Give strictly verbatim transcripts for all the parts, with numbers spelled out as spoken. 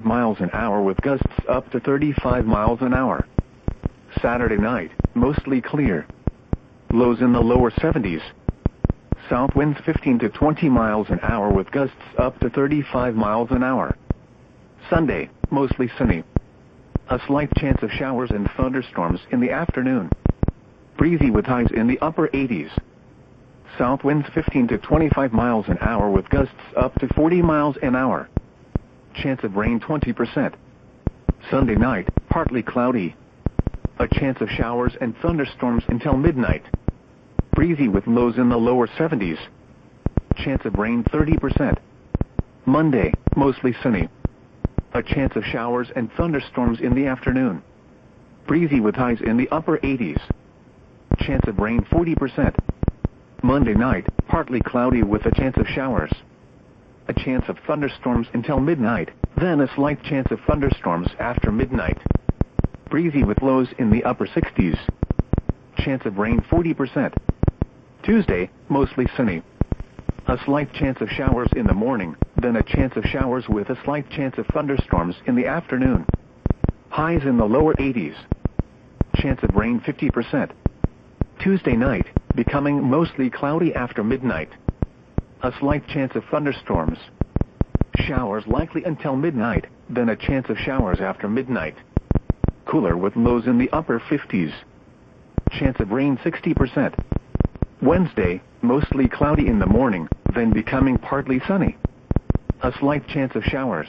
miles an hour with gusts up to thirty-five miles an hour. Saturday night, mostly clear. Lows in the lower seventies. South winds fifteen to twenty miles an hour with gusts up to thirty-five miles an hour. Sunday, mostly sunny. A slight chance of showers and thunderstorms in the afternoon. Breezy with highs in the upper eighties. South winds fifteen to twenty-five miles an hour with gusts up to forty miles an hour. Chance of rain twenty percent. Sunday night, partly cloudy. A chance of showers and thunderstorms until midnight. Breezy with lows in the lower seventies. Chance of rain thirty percent. Monday, mostly sunny. A chance of showers and thunderstorms in the afternoon. Breezy with highs in the upper eighties. Chance of rain forty percent. Monday night, partly cloudy with a chance of showers. A chance of thunderstorms until midnight, then a slight chance of thunderstorms after midnight. Breezy with lows in the upper sixties. Chance of rain forty percent. Tuesday, mostly sunny. A slight chance of showers in the morning, then a chance of showers with a slight chance of thunderstorms in the afternoon. Highs in the lower eighties. Chance of rain fifty percent. Tuesday night, becoming mostly cloudy after midnight. A slight chance of thunderstorms. Showers likely until midnight, then a chance of showers after midnight. Cooler with lows in the upper fifties. Chance of rain sixty percent. Wednesday, mostly cloudy in the morning, then becoming partly sunny. A slight chance of showers.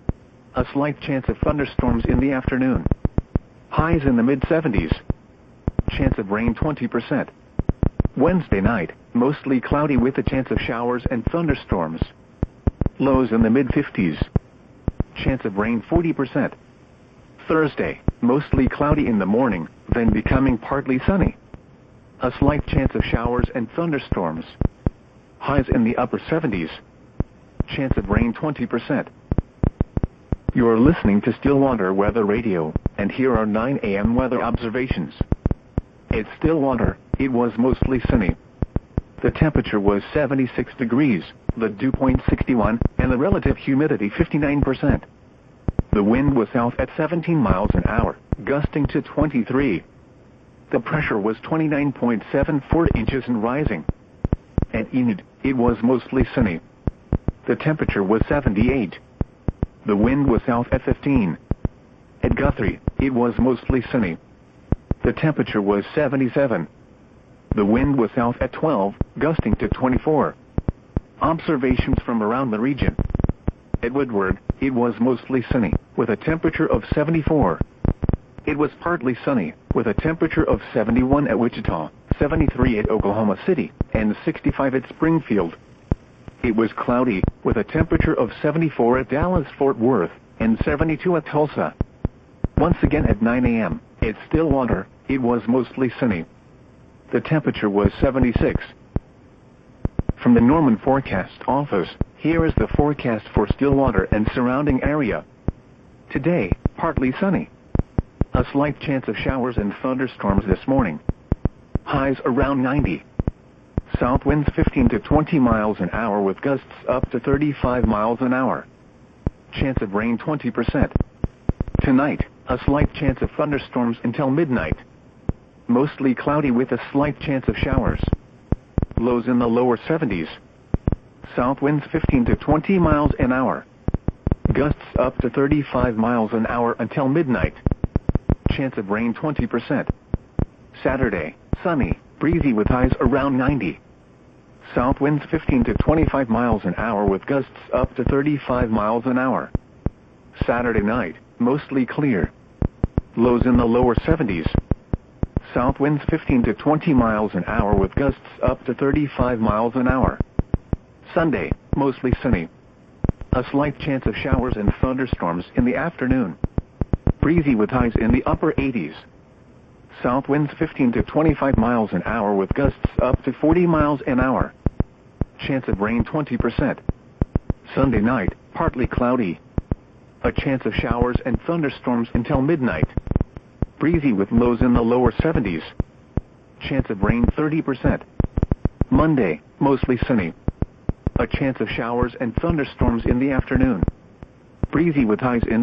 A slight chance of thunderstorms in the afternoon. Highs in the mid seventies. Chance of rain twenty percent. Wednesday night, mostly cloudy with a chance of showers and thunderstorms. Lows in the mid fifties. Chance of rain forty percent. Thursday, mostly cloudy in the morning, then becoming partly sunny. A slight chance of showers and thunderstorms. Highs in the upper seventies. Chance of rain twenty percent. You're listening to Stillwater Weather Radio, and here are nine A M weather observations. At Stillwater, it was mostly sunny. The temperature was seventy-six degrees, the dew point sixty-one, and the relative humidity fifty-nine percent. The wind was south at seventeen miles an hour, gusting to twenty-three. The pressure was twenty-nine point seven four inches and rising. At Enid, it was mostly sunny. The temperature was seventy-eight. The wind was south at fifteen. At Guthrie, it was mostly sunny. The temperature was seventy-seven. The wind was south at twelve, gusting to twenty-four. Observations from around the region. At Woodward, it was mostly sunny, with a temperature of seventy-four. It was partly sunny, with a temperature of seventy-one at Wichita, seventy-three at Oklahoma City, and sixty-five at Springfield. It was cloudy, with a temperature of seventy-four at Dallas-Fort Worth, and seventy-two at Tulsa. Once again at nine A M, at Stillwater, it was mostly sunny. The temperature was seventy-six. From the Norman Forecast Office, here is the forecast for Stillwater and surrounding area. Today, partly sunny. A slight chance of showers and thunderstorms this morning. Highs around ninety. South winds fifteen to twenty miles an hour with gusts up to thirty-five miles an hour. Chance of rain twenty percent. Tonight, a slight chance of thunderstorms until midnight. Mostly cloudy with a slight chance of showers. Lows in the lower seventies. South winds fifteen to twenty miles an hour. Gusts up to thirty-five miles an hour until midnight. Chance of rain twenty percent. Saturday, sunny, breezy with highs around ninety. South winds fifteen to twenty-five miles an hour with gusts up to thirty-five miles an hour. Saturday night, mostly clear. Lows in the lower seventies. South winds fifteen to twenty miles an hour with gusts up to thirty-five miles an hour. Sunday, mostly sunny. A slight chance of showers and thunderstorms in the afternoon. Breezy with highs in the upper eighties. South winds fifteen to twenty-five miles an hour with gusts up to forty miles an hour. Chance of rain twenty percent. Sunday night, partly cloudy. A chance of showers and thunderstorms until midnight. Breezy with lows in the lower seventies. Chance of rain thirty percent. Monday, mostly sunny. A chance of showers and thunderstorms in the afternoon. Breezy with highs in